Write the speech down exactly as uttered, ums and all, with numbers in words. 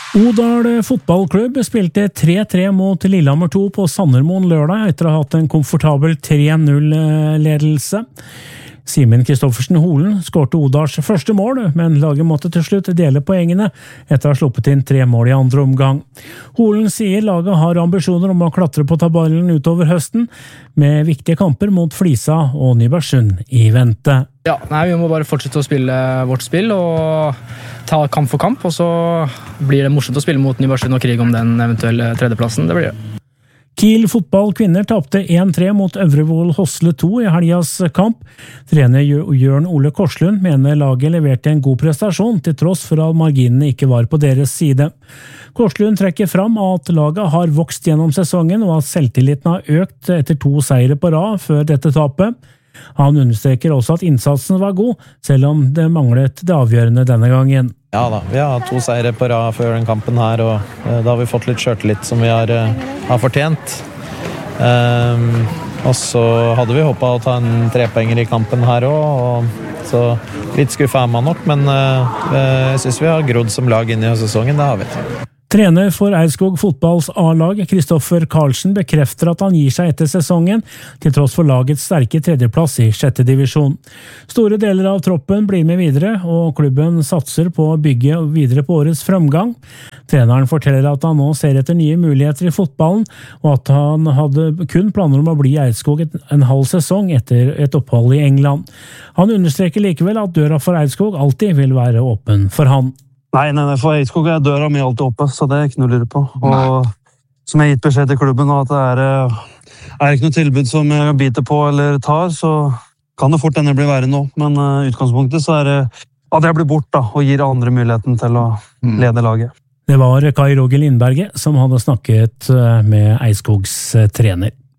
Odal fotballklubb spilte tre tre mot Lillehammer to på Sandermoen lørdag etter å ha hatt en komfortabel tre null-ledelse. Simen Kristoffersen Holen skårte Odals første mål, men laget måtte til slutt dele poengene etter å ha sluppet inn tre mål i andre omgang. Holen sier laget har ambisjoner om å klatre på tabellen utover høsten, med viktige kamper mot Flisa og Nybergsund i vente. Ja, nei, vi må bare fortsette å spille vårt spill og ta kamp for kamp, og så blir det morsomt å spille mot Nybergsund og krig om den eventuelle tredjeplassen. Det blir det. Kiel fotball kvinner tapte en tre mot Øvrevoll Hosle to i helgas kamp. Trener Jørn Ole Korslund mener laget leverte en god prestasjon til tross for at marginene ikke var på deres side. Korslund trekker fram at laget har vokst gjennom sesongen og at selvtilliten har økt etter to seire på rad før dette tapet. Han understreker også at innsatsen var god, selv om det manglet det avgjørende denne gangen. Ja da, vi har to seire på rad før den kampen her, og uh, da har vi fått litt selvtillit som vi har, uh, har fortjent. Um, og så hadde vi håpet å ta en trepoenger i kampen her også, og så litt skuffet er man nok, men uh, jeg synes vi har grodd som lag inn i sesongen, det har vi. Trener for Eidskog fotballs A-lag, Kristoffer Karlsen, bekrefter at han gir seg etter sesongen, til tross for lagets sterke tredjeplass i sjette divisjon. Store deler av troppen blir med videre, og klubben satser på å bygge videre på årets fremgang. Treneren forteller at han nå ser etter nye muligheter i fotballen, og at han hadde kun planer om å bli i Eidskog en halv sesong etter et opphold i England. Han understreker likevel at døra for Eidskog alltid vil være åpen for han. Nei, nei, nei, for Eidskog er døra mi alltid oppe, så det er ikke noe å lure på. Og som jeg har gitt beskjed til klubben, at det er, er ikke noe tilbud som jeg biter på eller tar, så kan det fort denne bli være nå. Men uh, utgangspunktet så er det at jeg blir bort da, og gir andre muligheten til å lede laget. Det var Kai Roger Lindberget som hadde snakket med Eidskogs trener.